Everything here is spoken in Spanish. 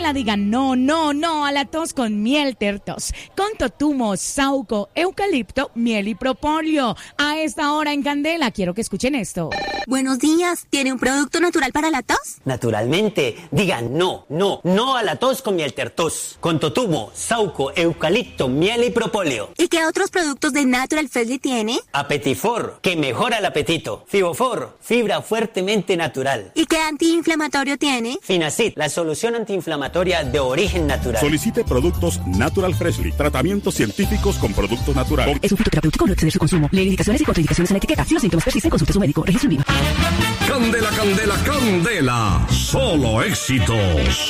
Candela digan no, no, no a la tos con miel Tertos, con totumo, sauco, eucalipto, miel y propóleo. A esta hora en Candela quiero que escuchen esto. Buenos días, ¿tiene un producto natural para la tos? Naturalmente, digan no, no, no a la tos con miel Tertos, con totumo, sauco, eucalipto, miel y propóleo. ¿Y qué otros productos de Natural Freshly tiene? Apetifor, que mejora el apetito. Fibofor, fibra fuertemente natural. ¿Y qué antiinflamatorio tiene? Finacid, la solución antiinflamatoria de origen natural. Solicite productos Natural Freshly, tratamientos científicos con productos naturales. Es un fitoterapéutico, no exceder su consumo. Lee indicaciones y contraindicaciones en la etiqueta. Si los síntomas persisten, consulte a su médico. Registro en vivo. Candela, candela, candela. Solo éxitos.